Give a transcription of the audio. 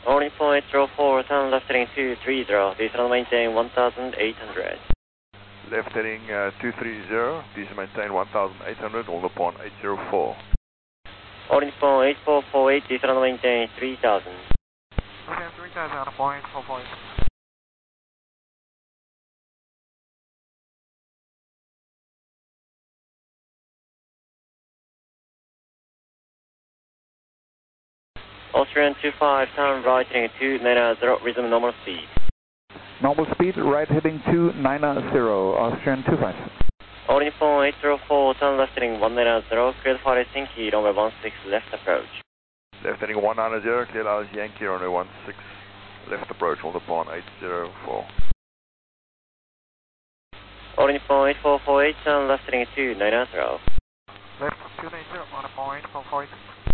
Morning point 04, turn left heading 230, diesel maintain 1800. Left heading 230, diesel maintain 1800, hold upon 804. Morning point 8448, diesel maintain 3000. Okay, 3000, point 448. Austrian 25, turn right heading 290, resume normal speed. Normal speed, right heading 290, Austrian 25. Morning point 804, turn left heading 190, clear for Helsinki, runway 16, left approach. Left heading 190, clear out Yankee, runway 16, left approach, hold upon 804. Morning point 448, turn left heading 290. Left 290 on a point 448.